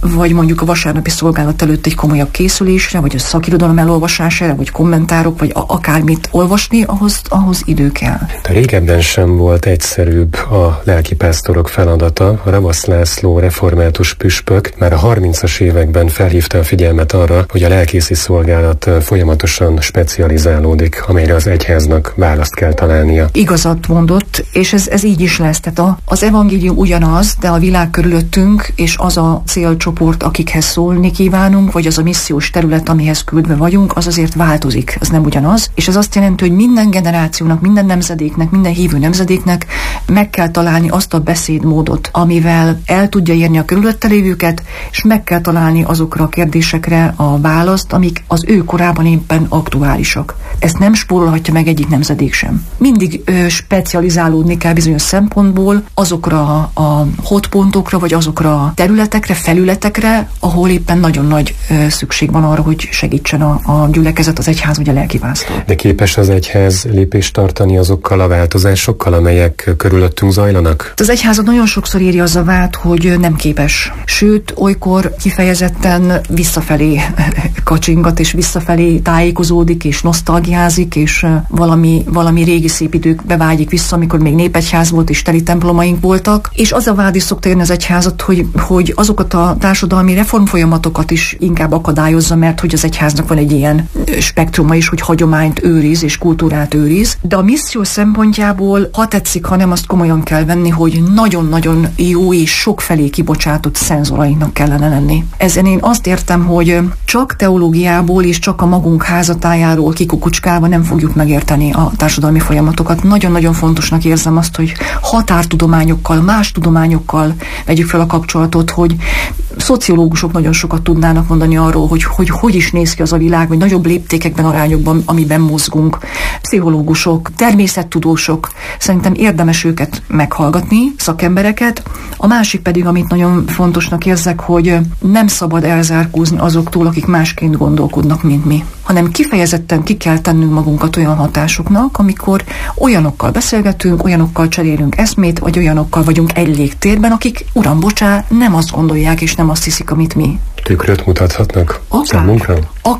vagy mondjuk a vasárnapi szolgálat előtt egy komolyabb készülésre, vagy a szakirodalom elolvasására, vagy kommentárok, vagy akármit olvasni, ahhoz idő kell. De régebben sem volt egyszerűbb a lelkipásztorok feladata. A Ravasz László református püspök már a 30-as években felhívta a figyelmet arra, hogy a lelkészi szolgálat folyamatosan specializálódik, amelyre az egyháznak választ kell találnia. Igazat mondott, és ez így is lesz. Tehát az evangélium ugyanaz, de a világ körülöttünk, és az a célcsoport, akikhez szólni kívánunk, vagy az a missziós terület, amihez küldve vagyunk, az azért változik, az nem ugyanaz. És ez azt jelenti, hogy minden generációnak, minden nemzedéknek, minden hívő nemzedéknek meg kell találni azt a beszédmódot, amivel el tudja érni a körülötte lévőket, és meg kell találni azokra a kérdésekre a választ, amik az ő korában éppen aktuálisak. Ezt nem spórolhatja meg egyik nemzedék sem. Mindig specializálódni kell bizonyos szempontból azokra a hotpontokra, vagy azokra a területekre, felületekre, ahol éppen nagyon nagy szükség van arra, hogy segítsen a gyülekezet, az egyház vagy a lelkipásztor. De képes az egyház lépést tartani azokkal a változásokkal, amelyek körülöttünk zajlanak? Az egyházat nagyon sokszor éri az a vád, hogy nem képes. Sőt, olykor kifejezetten visszafelé kacsingat, és visszafelé tájékozódik, és nosztalgiázik, és valami régi szép időkbe vágyik vissza, amikor még népegyház volt, és teli templomaink voltak. És az a vád is szokta érni az egyházat, hogy azokat a társadalmi reformfolyamatokat is inkább akadályozza, mert hogy az egyháznak van egy ilyen spektruma is, hogy hagyományt őriz, és kultúrát őriz. De a misszió szempontjából, ha tetszik, ha nem, azt komolyan kell venni, hogy nagyon-nagyon jó és sokfelé kibocsátott szenzorainak kellene lenni. Ezen én azt értem, hogy csak teológiából és csak a magunk házatájáról kikukucskálva nem fogjuk megérteni a társadalmi folyamatokat. Nagyon-nagyon fontosnak érzem azt, hogy határtudományokkal, más tudományokkal vegyük fel a kapcsolatot, hogy szociológusok nagyon sokat tudnának mondani arról, hogy is néz ki az a világ, vagy nagyobb léptékekben, arányokban, amiben mozgunk. Pszichológusok, természettudósok, szerintem érdemes őket meghallgatni, szakembereket. A másik pedig, amit nagyon fontosnak érzek, hogy nem szabad elzárkózni azoktól, akik másként gondolkodnak, mint mi, hanem kifejezetten ki kell tennünk magunkat olyan hatásoknak, amikor olyanokkal beszélgetünk, olyanokkal cserélünk eszmét, vagy olyanokkal vagyunk egy légtérben, akik, uram, bocsá, nem azt gondolják, és nem azt hiszik, amit mi. Tükröt mutathatnak számunkra?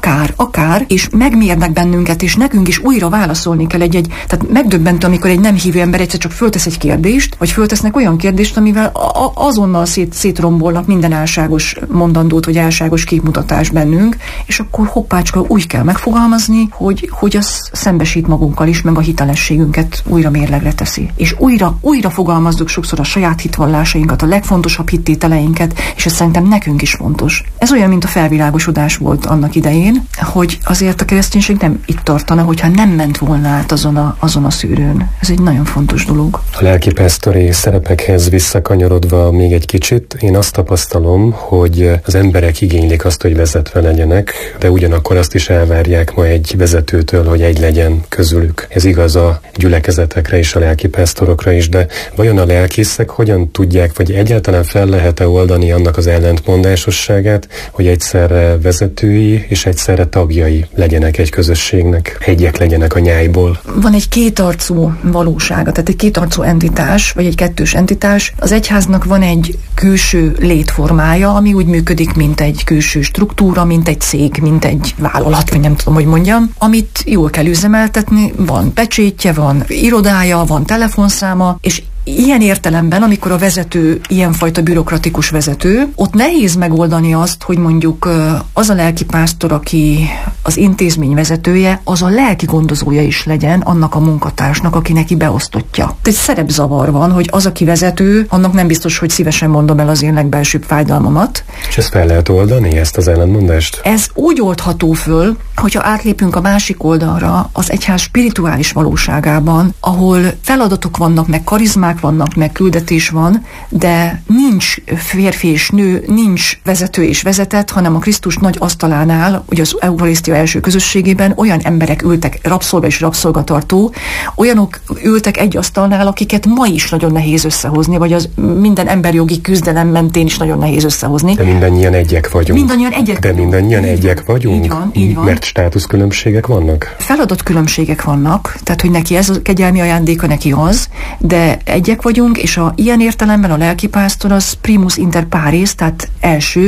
Akár, és megmérnek bennünket, és nekünk is újra válaszolni kell tehát megdöbbentő, amikor egy nem hívő ember egyszer csak föltesz egy kérdést, vagy föltesznek olyan kérdést, amivel azonnal szétrombolnak minden álságos mondandót, vagy álságos képmutatást bennünk, és akkor hoppácska úgy kell megfogalmazni, hogy az szembesít magunkkal is, meg a hitelességünket újra mérlegre teszi. És újra fogalmazzuk sokszor a saját hitvallásainkat, a legfontosabb hittételeinket, és ez szerintem nekünk is fontos. Ez olyan, mint a felvilágosodás volt annak idején, hogy azért a kereszténység nem itt tartana, hogyha nem ment volna át azon a szűrőn. Ez egy nagyon fontos dolog. A lelkipásztori szerepekhez visszakanyarodva még egy kicsit, én azt tapasztalom, hogy az emberek igénylik azt, hogy vezetve legyenek, de ugyanakkor azt is elvárják ma egy vezetőtől, hogy egy legyen közülük. Ez igaz a gyülekezetekre és a lelkipásztorokra is, de vajon a lelkészek hogyan tudják, vagy egyáltalán fel lehet-e oldani annak az ellentmondásosságát, hogy egyszerre vezetői és egyszerre tagjai legyenek egy közösségnek, egyek legyenek a nyájból? Van egy kétarcú valósága, tehát egy kétarcú entitás, vagy egy kettős entitás. Az egyháznak van egy külső létformája, ami úgy működik, mint egy külső struktúra, mint egy cég, mint egy vállalat, vagy nem tudom, hogy mondjam, amit jól kell üzemeltetni, van pecsétje, van irodája, van telefonszáma, és ilyen értelemben, amikor a vezető ilyenfajta bürokratikus vezető, ott nehéz megoldani azt, hogy mondjuk az a lelkipásztor, aki az intézmény vezetője, az a lelki gondozója is legyen annak a munkatársnak, aki neki beosztottja. Egy szerepzavar van, hogy az, aki vezető, annak nem biztos, hogy szívesen mondom el az én legbelsőbb fájdalmamat. És ezt fel lehet oldani, ezt az ellentmondást? Ez úgy oldható föl, hogyha átlépünk a másik oldalra, az egyház spirituális valóságában, ahol feladatok vannak, meg karizmák vannak, meg küldetés van, de nincs férfi és nő, nincs vezető és vezetett, hanem a Krisztus nagy asztalánál, ugye az Eucharisztia első közösségében olyan emberek ültek, rabszolga és rabszolgatartó, olyanok ültek egy asztalnál, akiket ma is nagyon nehéz összehozni, vagy az minden emberjogi küzdelem mentén is nagyon nehéz összehozni. De mindannyian egyek vagyunk. De mindannyian egyek vagyunk? Így van. Mert státuszkülönbségek vannak? Feladatkülönbségek vannak, tehát hogy neki ez a kegyelmi ajándéka, neki az, de egyek vagyunk, és ilyen értelemben a lelkipásztor az primus inter pares, tehát első